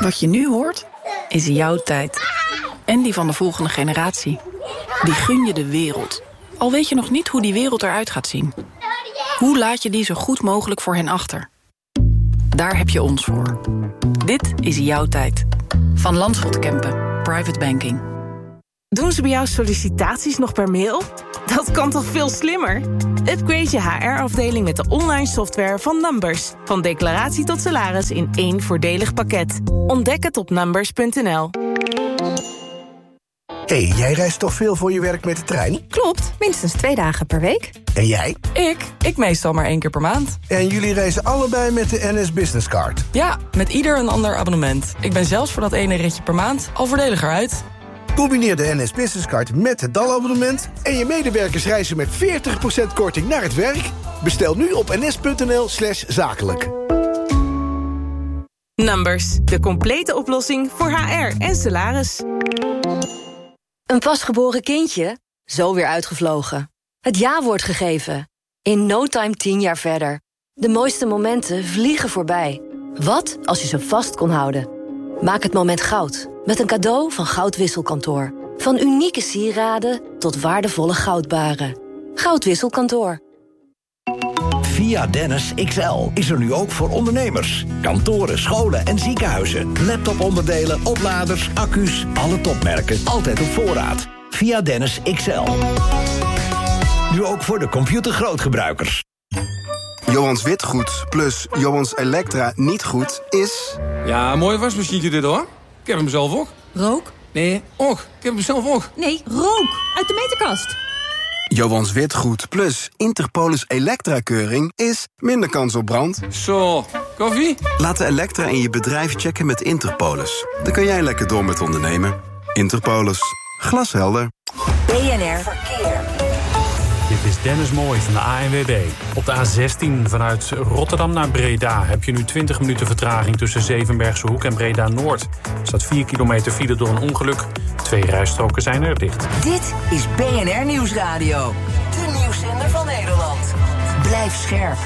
Wat je nu hoort, is jouw tijd. En die van de volgende generatie. Die gun je de wereld. Al weet je nog niet hoe die wereld eruit gaat zien. Hoe laat je die zo goed mogelijk voor hen achter? Daar heb je ons voor. Dit is jouw tijd. Van Landschot Kempen. Private Banking. Doen ze bij jou sollicitaties nog per mail? Dat kan toch veel slimmer? Upgrade je HR-afdeling met de online software van Numbers. Van declaratie tot salaris in één voordelig pakket. Ontdek het op numbers.nl. Hey, jij reist toch veel voor je werk met de trein? Klopt, minstens 2 dagen per week. En jij? Ik meestal maar 1 keer per maand. En jullie reizen allebei met de NS Business Card? Ja, met ieder een ander abonnement. Ik ben zelfs voor dat ene ritje per maand al voordeliger uit. Combineer de NS Business Card met het DAL-abonnement... en je medewerkers reizen met 40% korting naar het werk. Bestel nu op ns.nl/zakelijk. Numbers, de complete oplossing voor HR en salaris. Een pasgeboren kindje? Zo weer uitgevlogen. Het ja-woord gegeven. In no time 10 jaar verder. De mooiste momenten vliegen voorbij. Wat als je ze vast kon houden? Maak het moment goud. Met een cadeau van Goudwisselkantoor. Van unieke sieraden tot waardevolle goudbaren. Goudwisselkantoor. Via Dennis XL is er nu ook voor ondernemers. Kantoren, scholen en ziekenhuizen. Laptoponderdelen, opladers, accu's, alle topmerken. Altijd op voorraad. Via Dennis XL. Nu ook voor de computergrootgebruikers. Johans Witgoed plus Johans Elektra niet goed is... Ja, een mooi wasmachientje dit hoor. Ik heb hem zelf ook. Rook? Nee, och, ik heb hem zelf ook. Nee, rook! Uit de meterkast. Johans Witgoed plus Interpolis Elektra-keuring is minder kans op brand. Zo, koffie? Laat de Elektra in je bedrijf checken met Interpolis. Dan kan jij lekker door met ondernemen. Interpolis. Glashelder. BNR Verkeer. Dit is Dennis Mooij van de ANWB. Op de A16 vanuit Rotterdam naar Breda heb je nu 20 minuten vertraging tussen Zevenbergse Hoek en Breda Noord. Er staat 4 kilometer file door een ongeluk. 2 rijstroken zijn er dicht. Dit is BNR Nieuwsradio. De nieuwszender van Nederland. Blijf scherp.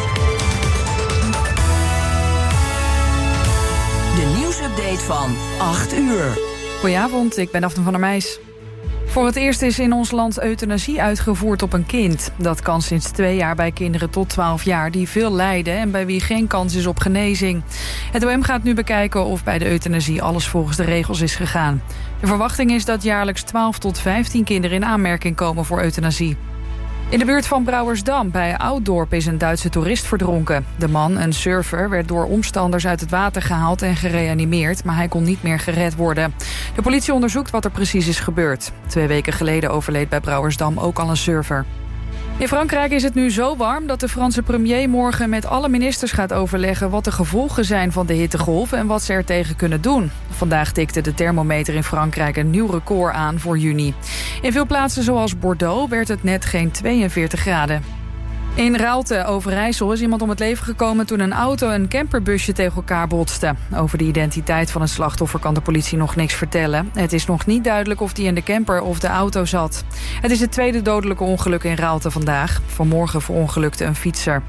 De nieuwsupdate van 8 uur. Goedenavond, ik ben Daphne van der Meijs. Voor het eerst is in ons land euthanasie uitgevoerd op een kind. Dat kan sinds 2 jaar bij kinderen tot 12 jaar die veel lijden en bij wie geen kans is op genezing. Het OM gaat nu bekijken of bij de euthanasie alles volgens de regels is gegaan. De verwachting is dat jaarlijks 12 tot 15 kinderen in aanmerking komen voor euthanasie. In de buurt van Brouwersdam bij Ouddorp is een Duitse toerist verdronken. De man, een surfer, werd door omstanders uit het water gehaald en gereanimeerd, maar hij kon niet meer gered worden. De politie onderzoekt wat er precies is gebeurd. 2 weken geleden overleed bij Brouwersdam ook al een surfer. In Frankrijk is het nu zo warm dat de Franse premier morgen met alle ministers gaat overleggen wat de gevolgen zijn van de hittegolf en wat ze er tegen kunnen doen. Vandaag tikte de thermometer in Frankrijk een nieuw record aan voor juni. In veel plaatsen zoals Bordeaux werd het net geen 42 graden. In Raalte, Overijssel, is iemand om het leven gekomen toen een auto en een camperbusje tegen elkaar botsten. Over de identiteit van het slachtoffer kan de politie nog niks vertellen. Het is nog niet duidelijk of die in de camper of de auto zat. Het is het 2e dodelijke ongeluk in Raalte vandaag. Vanmorgen verongelukte een fietser.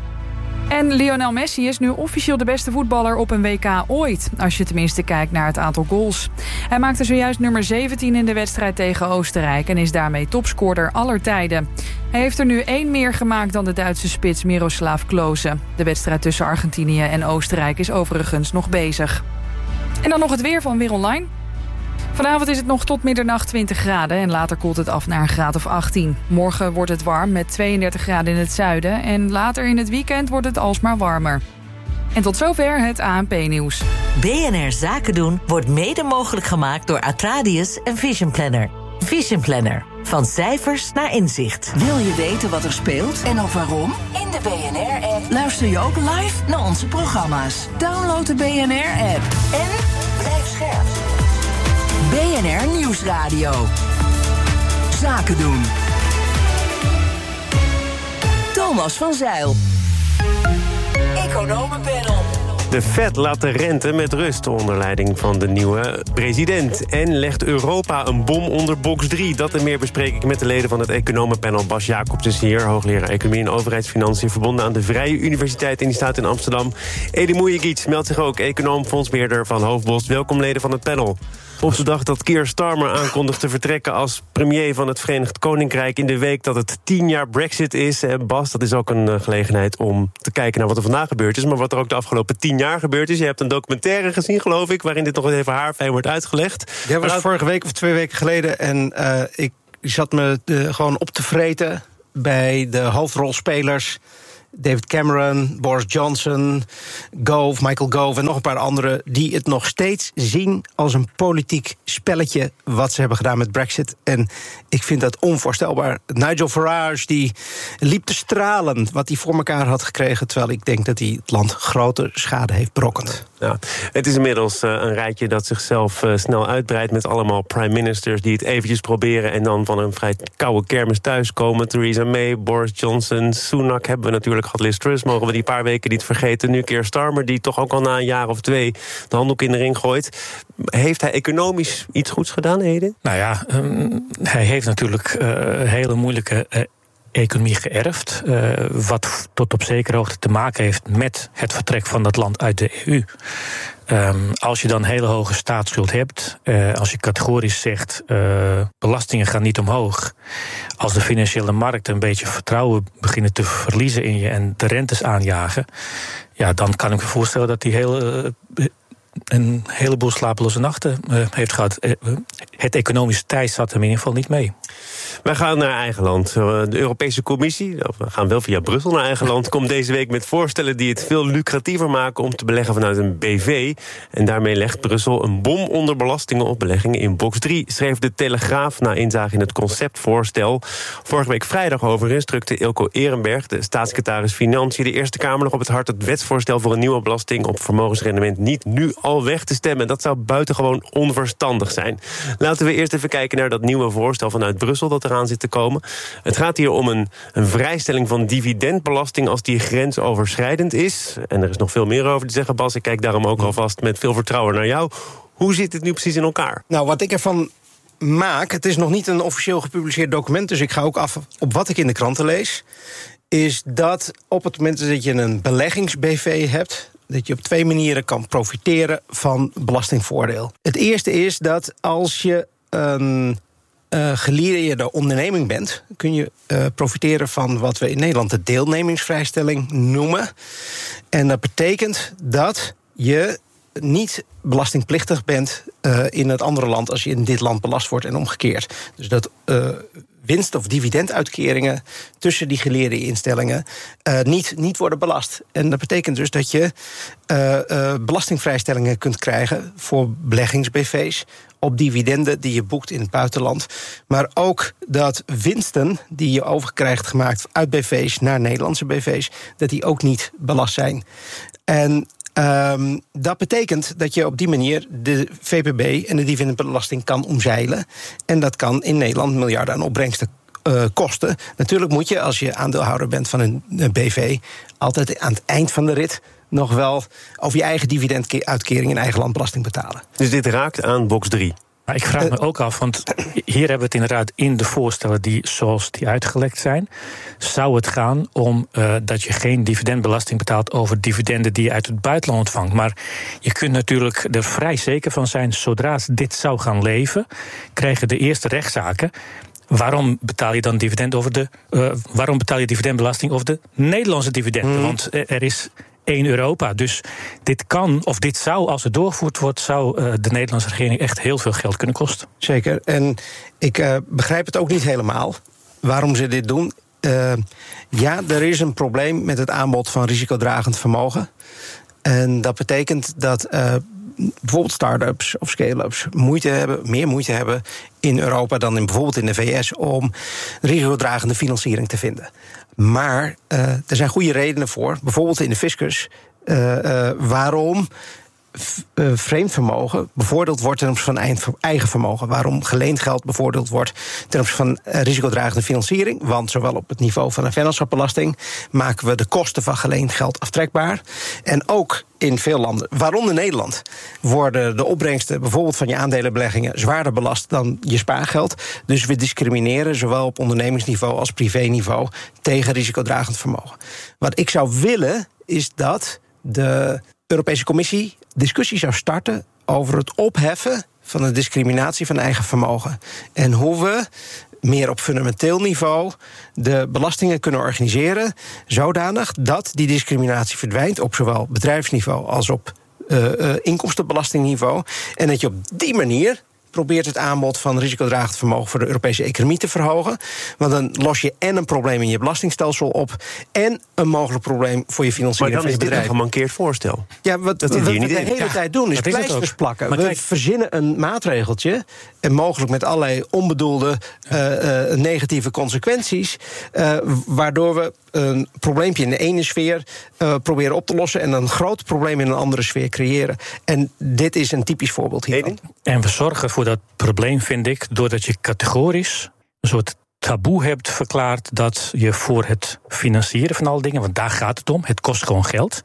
En Lionel Messi is nu officieel de beste voetballer op een WK ooit. Als je tenminste kijkt naar het aantal goals. Hij maakte zojuist nummer 17 in de wedstrijd tegen Oostenrijk en is daarmee topscorer aller tijden. Hij heeft er nu 1 meer gemaakt dan de Duitse spits Miroslav Klose. De wedstrijd tussen Argentinië en Oostenrijk is overigens nog bezig. En dan nog het weer van Weer Online. Vanavond is het nog tot middernacht 20 graden en later koelt het af naar een graad of 18. Morgen wordt het warm met 32 graden in het zuiden en later in het weekend wordt het alsmaar warmer. En tot zover het ANP-nieuws. BNR Zaken doen wordt mede mogelijk gemaakt door Atradius en Vision Planner. Vision Planner. Van cijfers naar inzicht. Wil je weten wat er speelt en ook waarom? In de BNR-app luister je ook live naar onze programma's. Download de BNR-app en blijf scherp. BNR Nieuwsradio. Zaken doen. Thomas van Zijl. Economenpanel. De Fed laat de rente met rust onder leiding van de nieuwe president. En legt Europa een bom onder box 3. Dat en meer bespreek ik met de leden van het economenpanel. Bas Jacobs is hier, hoogleraar Economie en Overheidsfinanciën... verbonden aan de Vrije Universiteit en die staat in Amsterdam. Edi Mujigic meldt zich ook, econoom, fondsbeheerder van Hoofdbos. Welkom, leden van het panel. Op de dag dat Keir Starmer aankondigt te vertrekken als premier van het Verenigd Koninkrijk... in de week dat het 10 jaar Brexit is. Bas, dat is ook een gelegenheid om te kijken naar wat er vandaag gebeurd is... maar wat er ook de afgelopen 10 jaar gebeurd is. Je hebt een documentaire gezien, geloof ik... waarin dit nog even haarfijn wordt uitgelegd. Ja, was vorige week of 2 weken geleden... en ik zat me gewoon op te vreten bij de hoofdrolspelers... David Cameron, Boris Johnson, Michael Gove en nog een paar anderen... die het nog steeds zien als een politiek spelletje... wat ze hebben gedaan met Brexit. En ik vind dat onvoorstelbaar. Nigel Farage die liep te stralen wat hij voor elkaar had gekregen... terwijl ik denk dat hij het land grote schade heeft berokkend. Ja, het is inmiddels een rijtje dat zichzelf snel uitbreidt... met allemaal prime ministers die het eventjes proberen... en dan van een vrij koude kermis thuiskomen. Theresa May, Boris Johnson, Sunak hebben we natuurlijk gehad. Liz Truss, mogen we die paar weken niet vergeten. Nu Keir Starmer, die toch ook al na een jaar of 2... de handdoek in de ring gooit. Heeft hij economisch iets goeds gedaan, Ede? Nou ja, hij heeft natuurlijk hele moeilijke... economie geërfd, wat tot op zekere hoogte te maken heeft met het vertrek van dat land uit de EU. Als je dan hele hoge staatsschuld hebt, als je categorisch zegt belastingen gaan niet omhoog, als de financiële markten een beetje vertrouwen beginnen te verliezen in je en de rentes aanjagen, ja, dan kan ik me voorstellen dat die een heleboel slapeloze nachten heeft gehad. Het economische tij zat hem in ieder geval niet mee. Wij gaan naar eigen land. De Europese Commissie, we gaan wel via Brussel naar eigen land... komt deze week met voorstellen die het veel lucratiever maken... om te beleggen vanuit een BV. En daarmee legt Brussel een bom onder belastingen op beleggingen in box 3... schreef de Telegraaf na inzage in het conceptvoorstel. Vorige week vrijdag overigens drukte Ilko Ehrenberg... de staatssecretaris Financiën, de Eerste Kamer nog op het hart... het wetsvoorstel voor een nieuwe belasting op vermogensrendement... niet nu al weg te stemmen. Dat zou buitengewoon onverstandig zijn. Laten we eerst even kijken naar dat nieuwe voorstel vanuit Brussel... dat eraan zit te komen. Het gaat hier om een vrijstelling van dividendbelasting... als die grensoverschrijdend is. En er is nog veel meer over te zeggen, Bas. Ik kijk daarom ook alvast met veel vertrouwen naar jou. Hoe zit het nu precies in elkaar? Nou, wat ik ervan maak... het is nog niet een officieel gepubliceerd document... dus ik ga ook af op wat ik in de kranten lees... is dat op het moment dat je een beleggings-BV hebt... dat je op 2 manieren kan profiteren van belastingvoordeel. Het eerste is dat als je een gelieerde onderneming bent... kun je profiteren van wat we in Nederland de deelnemingsvrijstelling noemen. En dat betekent dat je niet belastingplichtig bent in het andere land... als je in dit land belast wordt en omgekeerd. Dus dat winst- of dividenduitkeringen tussen die geleerde instellingen niet worden belast. En dat betekent dus dat je belastingvrijstellingen kunt krijgen voor beleggings-BV's op dividenden die je boekt in het buitenland. Maar ook dat winsten die je overkrijgt gemaakt uit BV's naar Nederlandse BV's... dat die ook niet belast zijn. En dat betekent dat je op die manier de VPB en de dividendbelasting kan omzeilen. En dat kan in Nederland miljarden aan opbrengsten kosten. Natuurlijk moet je, als je aandeelhouder bent van een BV... altijd aan het eind van de rit nog wel over je eigen dividenduitkering in eigen land belasting betalen. Dus dit raakt aan box 3? Maar ik vraag me ook af, want hier hebben we het inderdaad in de voorstellen zoals die uitgelekt zijn. Zou het gaan om dat je geen dividendbelasting betaalt over dividenden die je uit het buitenland ontvangt. Maar je kunt natuurlijk er vrij zeker van zijn, zodra dit zou gaan leven, krijgen de eerste rechtszaken. Waarom betaal je dan waarom betaal je dividendbelasting over de Nederlandse dividenden? Want er is 1 Europa. Dus dit kan, of dit zou, als het doorgevoerd wordt, zou de Nederlandse regering echt heel veel geld kunnen kosten. Zeker. En ik begrijp het ook niet helemaal waarom ze dit doen. Ja, er is een probleem met het aanbod van risicodragend vermogen. En dat betekent dat bijvoorbeeld start-ups of scale-ups meer moeite hebben in Europa dan bijvoorbeeld in de VS om risicodragende financiering te vinden. Maar er zijn goede redenen voor, bijvoorbeeld in de fiscus, waarom vreemd vermogen bevoordeeld wordt ten opzichte van eigen vermogen. Waarom geleend geld bevoordeeld wordt ten opzichte van risicodragende financiering. Want zowel op het niveau van een vennootschapsbelasting maken we de kosten van geleend geld aftrekbaar. En ook in veel landen, waaronder Nederland, worden de opbrengsten bijvoorbeeld van je aandelenbeleggingen zwaarder belast dan je spaargeld. Dus we discrimineren zowel op ondernemingsniveau als privéniveau tegen risicodragend vermogen. Wat ik zou willen is dat de Europese Commissie discussie zou starten over het opheffen van de discriminatie van eigen vermogen. En hoe we meer op fundamenteel niveau de belastingen kunnen organiseren zodanig dat die discriminatie verdwijnt op zowel bedrijfsniveau als op inkomstenbelastingniveau. En dat je op die manier probeert het aanbod van risicodragend vermogen voor de Europese economie te verhogen. Want dan los je en een probleem in je belastingstelsel op en een mogelijk probleem voor je financiering van je bedrijf. Maar dan is dit een gemankeerd voorstel. Ja, wat we de hele tijd doen is pleisters plakken. We verzinnen een maatregeltje en mogelijk met allerlei onbedoelde negatieve consequenties, waardoor we een probleempje in de ene sfeer proberen op te lossen en een groot probleem in een andere sfeer creëren. En dit is een typisch voorbeeld hiervan. En we zorgen voor dat probleem, vind ik, doordat je categorisch een soort taboe hebt verklaard dat je voor het financieren van al dingen, want daar gaat het om, het kost gewoon geld.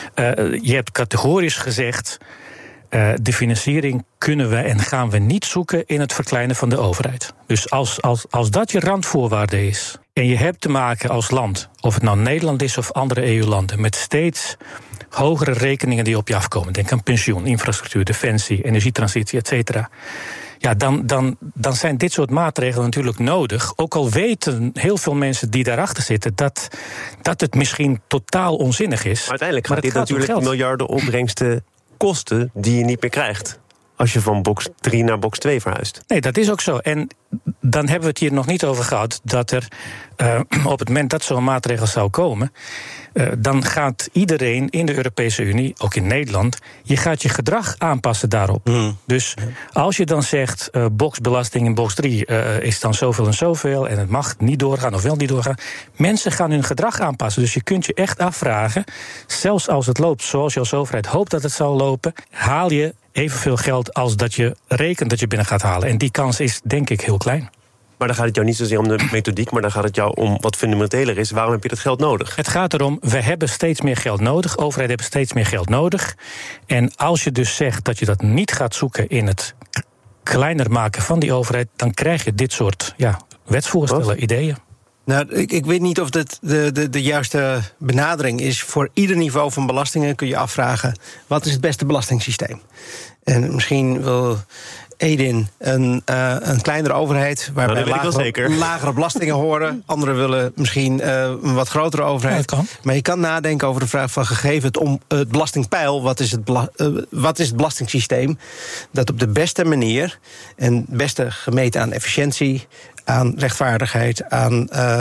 Je hebt categorisch gezegd, de financiering kunnen we en gaan we niet zoeken in het verkleinen van de overheid. Dus als dat je randvoorwaarde is en je hebt te maken als land, of het nou Nederland is of andere EU-landen, met steeds hogere rekeningen die op je afkomen. Denk aan pensioen, infrastructuur, defensie, energietransitie, et cetera. Ja, dan zijn dit soort maatregelen natuurlijk nodig. Ook al weten heel veel mensen die daarachter zitten dat het misschien totaal onzinnig is. Maar uiteindelijk gaat dit natuurlijk miljarden opbrengsten kosten die je niet meer krijgt als je van box 3 naar box 2 verhuist. Nee, dat is ook zo. En dan hebben we het hier nog niet over gehad dat er op het moment dat zo'n maatregel zou komen, dan gaat iedereen in de Europese Unie, ook in Nederland, je gaat je gedrag aanpassen daarop. Dus als je dan zegt, boxbelasting in box 3 is dan zoveel en zoveel en het mag niet doorgaan of wel niet doorgaan, mensen gaan hun gedrag aanpassen. Dus je kunt je echt afvragen, zelfs als het loopt zoals je als overheid hoopt dat het zal lopen, haal je evenveel geld als dat je rekent dat je binnen gaat halen. En die kans is denk ik heel klein. Maar dan gaat het jou niet zozeer om de methodiek, maar dan gaat het jou om wat fundamenteler is. Waarom heb je dat geld nodig? Het gaat erom, we hebben steeds meer geld nodig. Overheden hebben steeds meer geld nodig. En als je dus zegt dat je dat niet gaat zoeken in het kleiner maken van die overheid, dan krijg je dit soort wetsvoorstellen, ideeën. Nou, ik weet niet of dit de juiste benadering is. Voor ieder niveau van belastingen kun je afvragen, wat is het beste belastingssysteem? En misschien wil Edin een kleinere overheid waarbij lagere belastingen horen. Anderen willen misschien een wat grotere overheid. Ja, maar je kan nadenken over de vraag van gegeven het belastingpeil, wat is het belastingssysteem dat op de beste manier en beste gemeten aan efficiëntie, aan rechtvaardigheid, aan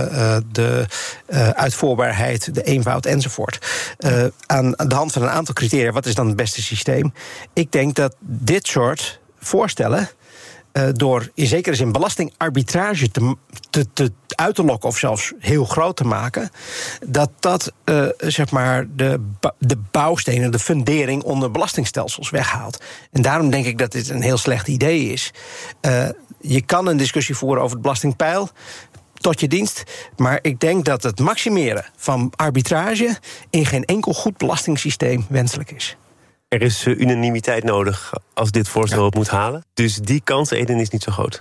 de uitvoerbaarheid, de eenvoud enzovoort. Aan de hand van een aantal criteria, wat is dan het beste systeem? Ik denk dat dit soort voorstellen, door in zekere zin belastingarbitrage uit te lokken of zelfs heel groot te maken, dat zeg maar de bouwstenen, de fundering onder belastingstelsels weghaalt. En daarom denk ik dat dit een heel slecht idee is. Je kan een discussie voeren over het belastingpeil, tot je dienst. Maar ik denk dat het maximeren van arbitrage in geen enkel goed belastingssysteem wenselijk is. Er is unanimiteit nodig als dit voorstel het moet halen. Dus die kans, Eden, is niet zo groot.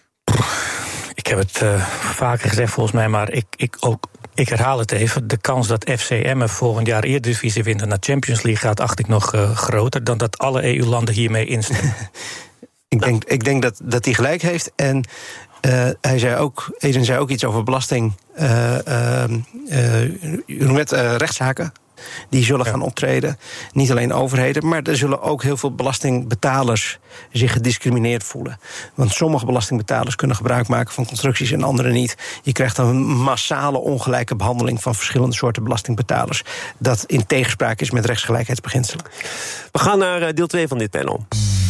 Ik heb het vaker gezegd volgens mij, maar ik herhaal het even. De kans dat FC Emmen volgend jaar Eredivisie wint en naar Champions League gaat, acht ik nog groter dan dat alle EU-landen hiermee instemmen. Ik denk dat hij gelijk heeft. En Eden zei ook iets over belasting, rechtszaken die zullen gaan optreden. Niet alleen overheden, maar er zullen ook heel veel belastingbetalers zich gediscrimineerd voelen. Want sommige belastingbetalers kunnen gebruik maken van constructies en andere niet. Je krijgt een massale ongelijke behandeling van verschillende soorten belastingbetalers, dat in tegenspraak is met rechtsgelijkheidsbeginselen. We gaan naar deel 2 van dit panel.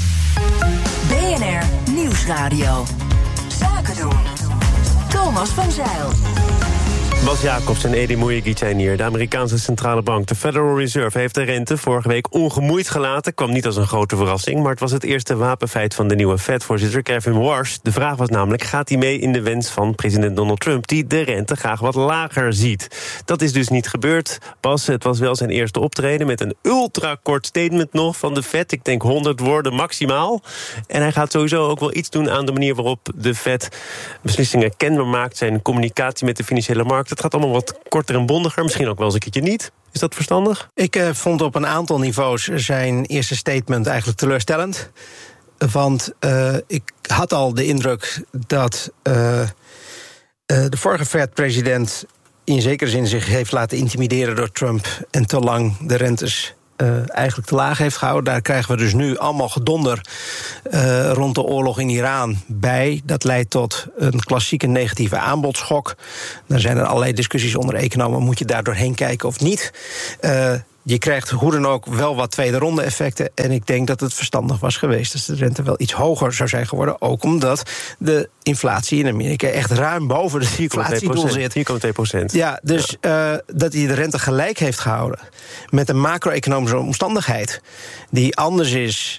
BNR Nieuwsradio. Zaken doen. Thomas van Zijl. Bas Jacobs en Edi Muyegic zijn hier. De Amerikaanse centrale bank, de Federal Reserve, heeft de rente vorige week ongemoeid gelaten. Kwam niet als een grote verrassing, maar het was het eerste wapenfeit van de nieuwe Fed-voorzitter Kevin Warsh. De vraag was namelijk, gaat hij mee in de wens van president Donald Trump, die de rente graag wat lager ziet? Dat is dus niet gebeurd. Bas, het was wel zijn eerste optreden met een ultrakort statement nog van de Fed. Ik denk 100 woorden maximaal. En hij gaat sowieso ook wel iets doen aan de manier waarop de Fed beslissingen kenbaar maakt, zijn communicatie met de financiële markt. Het gaat allemaal wat korter en bondiger, misschien ook wel eens een keertje niet. Is dat verstandig? Ik vond op een aantal niveaus zijn eerste statement eigenlijk teleurstellend. Want ik had al de indruk dat de vorige Fed-president in zekere zin zich heeft laten intimideren door Trump en te lang de rentes eigenlijk te laag heeft gehouden. Daar krijgen we dus nu allemaal gedonder rond de oorlog in Iran bij. Dat leidt tot een klassieke negatieve aanbodschok. Daar zijn er allerlei discussies onder economen. Moet je daar doorheen kijken of niet? Je krijgt hoe dan ook wel wat tweede ronde effecten. En ik denk dat het verstandig was geweest als de rente wel iets hoger zou zijn geworden. Ook omdat de inflatie in Amerika echt ruim boven de inflatiedoel zit. 4,2%. Ja, dus dat hij de rente gelijk heeft gehouden met een macro-economische omstandigheid die anders is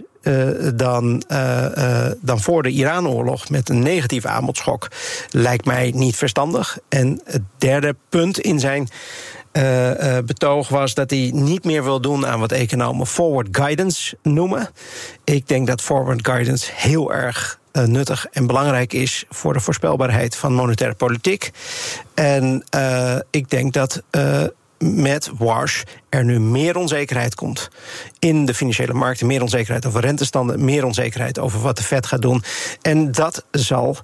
dan voor de Iran-oorlog met een negatieve aanbodschok, lijkt mij niet verstandig. En het derde punt in zijn betoog was dat hij niet meer wil doen aan wat economen forward guidance noemen. Ik denk dat forward guidance heel erg nuttig en belangrijk is voor de voorspelbaarheid van monetaire politiek. En ik denk dat met Warsh er nu meer onzekerheid komt in de financiële markten, meer onzekerheid over rentestanden, meer onzekerheid over wat de Fed gaat doen. En dat zal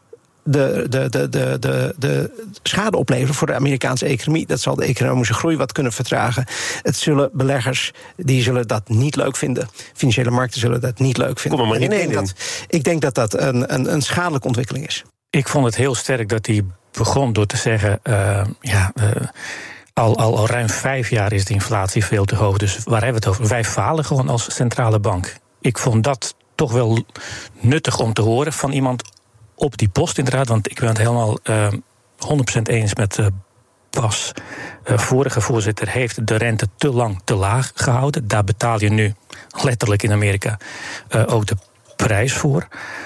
de schade opleveren voor de Amerikaanse economie. Dat zal de economische groei wat kunnen vertragen. Het zullen beleggers, die zullen dat niet leuk vinden. Financiële markten zullen dat niet leuk vinden. Kom maar in. Ik denk dat dat een schadelijke ontwikkeling is. Ik vond het heel sterk dat hij begon door te zeggen, al ruim 5 jaar is de inflatie veel te hoog. Dus waar hebben we het over? Wij falen gewoon als centrale bank. Ik vond dat toch wel nuttig om te horen van iemand op die post inderdaad, want ik ben het helemaal 100% eens met Bas. Vorige voorzitter heeft de rente te lang te laag gehouden. Daar betaal je nu letterlijk in Amerika ook de prijs voor.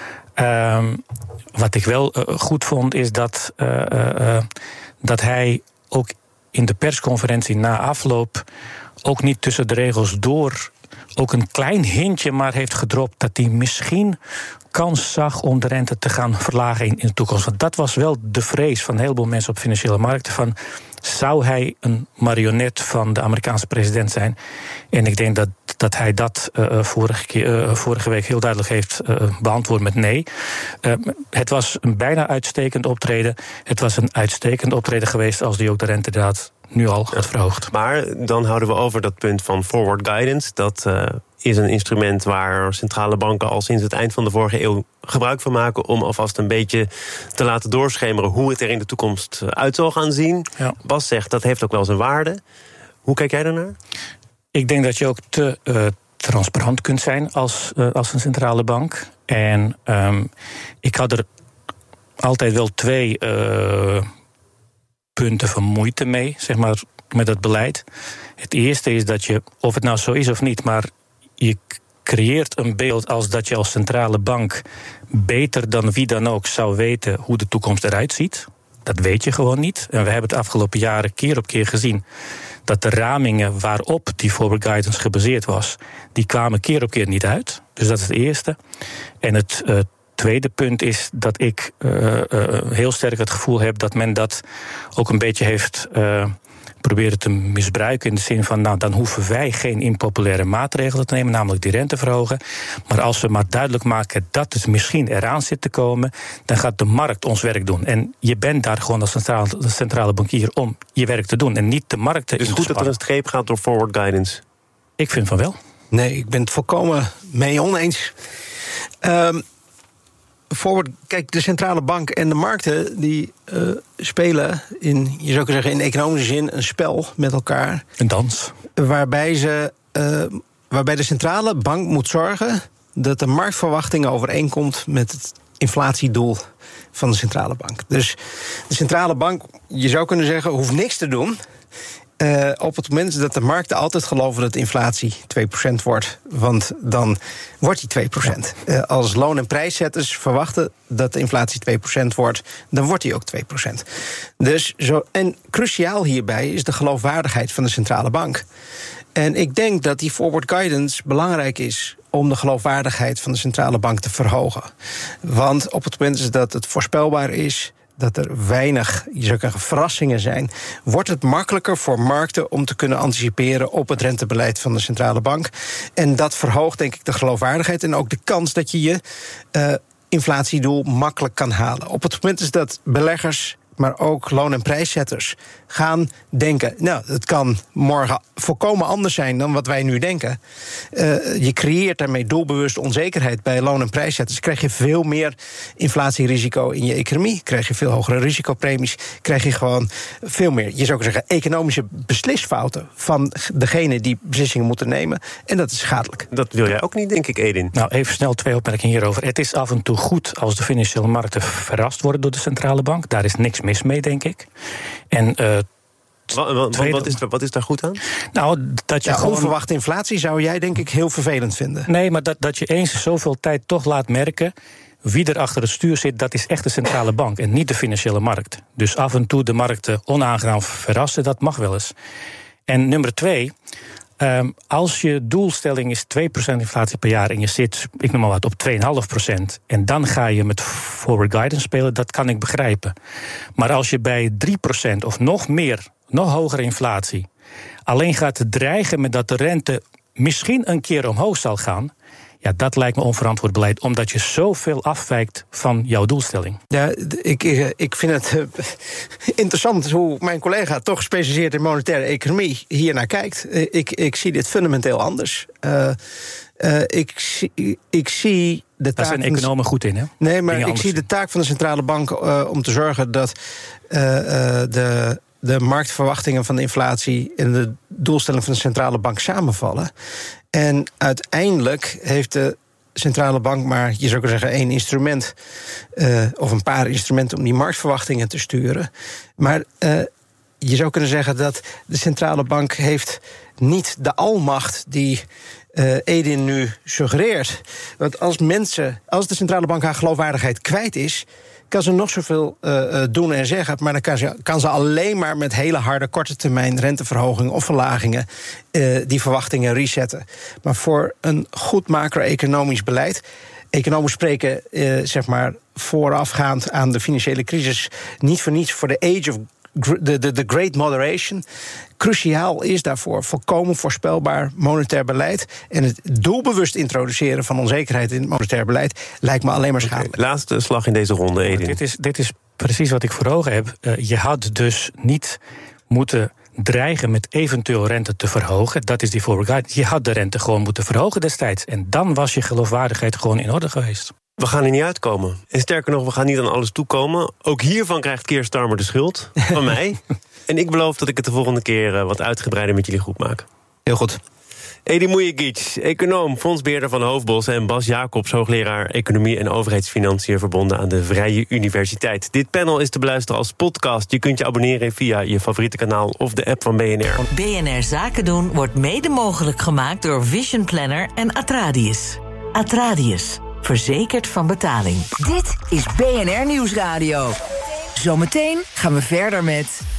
Wat ik wel goed vond is dat hij ook in de persconferentie na afloop ook niet tussen de regels door ook een klein hintje maar heeft gedropt dat hij misschien kans zag om de rente te gaan verlagen in de toekomst. Want dat was wel de vrees van een heleboel mensen op financiële markten. Van, zou hij een marionet van de Amerikaanse president zijn? En ik denk dat hij dat vorige week heel duidelijk heeft beantwoord met nee. Het was een bijna uitstekend optreden. Het was een uitstekend optreden geweest als hij ook de rente inderdaad nu al had verhoogd. Maar dan houden we over dat punt van forward guidance. Dat is een instrument waar centrale banken al sinds het eind van de vorige eeuw gebruik van maken om alvast een beetje te laten doorschemeren hoe het er in de toekomst uit zal gaan zien. Ja. Bas zegt dat heeft ook wel zijn waarde. Hoe kijk jij daarnaar? Ik denk dat je ook te transparant kunt zijn als een centrale bank. En ik had er altijd wel 2 punten van moeite mee, zeg maar, met het beleid. Het eerste is dat je, of het nou zo is of niet, maar je creëert een beeld als dat je als centrale bank beter dan wie dan ook zou weten hoe de toekomst eruit ziet. Dat weet je gewoon niet. En we hebben het afgelopen jaren keer op keer gezien dat de ramingen waarop die forward guidance gebaseerd was, die kwamen keer op keer niet uit. Dus dat is het eerste. En het tweede punt is dat ik heel sterk het gevoel heb dat men dat ook een beetje heeft proberen te misbruiken in de zin van, nou, dan hoeven wij geen impopulaire maatregelen te nemen, namelijk die rente verhogen. Maar als we maar duidelijk maken dat het misschien eraan zit te komen, dan gaat de markt ons werk doen. En je bent daar gewoon als centrale bankier om je werk te doen en niet de markt te inspannen. Dus goed dat er een streep gaat door forward guidance? Ik vind van wel. Nee, ik ben het volkomen mee oneens. Kijk, de centrale bank en de markten die spelen in, je zou kunnen zeggen, in economische zin een spel met elkaar. Een dans. Waarbij de centrale bank moet zorgen dat de marktverwachtingen overeenkomt met het inflatiedoel van de centrale bank. Dus de centrale bank, je zou kunnen zeggen, hoeft niks te doen op het moment dat de markten altijd geloven dat de inflatie 2% wordt. Want dan wordt die 2%. Als loon- en prijszetters verwachten dat de inflatie 2% wordt, dan wordt die ook 2%. Dus en cruciaal hierbij is de geloofwaardigheid van de centrale bank. En ik denk dat die forward guidance belangrijk is om de geloofwaardigheid van de centrale bank te verhogen. Want op het moment dat het voorspelbaar is, dat er weinig, je zou zeggen, verrassingen zijn, wordt het makkelijker voor markten om te kunnen anticiperen op het rentebeleid van de centrale bank. En dat verhoogt, denk ik, de geloofwaardigheid en ook de kans dat je je inflatiedoel makkelijk kan halen. Op het moment is dat beleggers, maar ook loon- en prijszetters gaan denken, nou, het kan morgen volkomen anders zijn dan wat wij nu denken. Je creëert daarmee doelbewust onzekerheid bij loon- en prijszetters. Krijg je veel meer inflatierisico in je economie, krijg je veel hogere risicopremies, krijg je gewoon veel meer, je zou zeggen, economische beslisfouten van degene die beslissingen moeten nemen. En dat is schadelijk. Dat wil jij ook niet, denk ik, Edin. Nou, even snel 2 opmerkingen hierover. Het is af en toe goed als de financiële markten verrast worden door de centrale bank. Daar is niks mis mee, denk ik. En wat is daar goed aan? Nou, dat je gewoon onverwachte inflatie zou jij, denk ik, heel vervelend vinden. Nee, maar dat je eens zoveel tijd toch laat merken wie er achter het stuur zit, dat is echt de centrale bank en niet de financiële markt. Dus af en toe de markten onaangenaam verrassen, dat mag wel eens. En nummer 2, als je doelstelling is 2% inflatie per jaar en je zit, ik noem maar wat, op 2,5% en dan ga je met forward guidance spelen, dat kan ik begrijpen. Maar als je bij 3% of nog meer, nog hogere inflatie alleen gaat dreigen met dat de rente misschien een keer omhoog zal gaan, ja, dat lijkt me onverantwoord beleid, omdat je zoveel afwijkt van jouw doelstelling. Ja, ik vind het interessant hoe mijn collega, toch gespecialiseerd in monetaire economie, hier naar kijkt. Ik zie dit fundamenteel anders. Ik zie de taak. Daar zijn economen goed in, hè? Nee, maar ik zie de taak van de centrale bank om te zorgen dat de marktverwachtingen van de inflatie en de doelstelling van de centrale bank samenvallen. En uiteindelijk heeft de centrale bank maar, je zou kunnen zeggen, 1 instrument of een paar instrumenten om die marktverwachtingen te sturen. Maar je zou kunnen zeggen dat de centrale bank heeft niet de almacht die Edin nu suggereert. Want als de centrale bank haar geloofwaardigheid kwijt is, kan ze nog zoveel doen en zeggen, maar dan kan ze alleen maar met hele harde korte termijn renteverhogingen of verlagingen die verwachtingen resetten. Maar voor een goed macro-economisch beleid, economen spreken zeg maar voorafgaand aan de financiële crisis niet voor niets voor de age of the great moderation. Cruciaal is daarvoor volkomen voorspelbaar monetair beleid. En het doelbewust introduceren van onzekerheid in het monetair beleid lijkt me alleen maar schadelijk. Laatste slag in deze ronde, Edin. Dit is precies wat ik voor ogen heb. Je had dus niet moeten dreigen met eventueel rente te verhogen. Dat is die forward guide. Je had de rente gewoon moeten verhogen destijds. En dan was je geloofwaardigheid gewoon in orde geweest. We gaan er niet uitkomen. En sterker nog, we gaan niet aan alles toekomen. Ook hiervan krijgt Keir Starmer de schuld. Van mij. En ik beloof dat ik het de volgende keer wat uitgebreider met jullie goed maak. Heel goed. Edin Mujagic, econoom, fondsbeheerder van Hoofdbos, en Bas Jacobs, hoogleraar Economie en Overheidsfinanciën, verbonden aan de Vrije Universiteit. Dit panel is te beluisteren als podcast. Je kunt je abonneren via je favoriete kanaal of de app van BNR. BNR Zaken doen wordt mede mogelijk gemaakt door Vision Planner en Atradius. Atradius, verzekerd van betaling. Dit is BNR Nieuwsradio. Zometeen gaan we verder met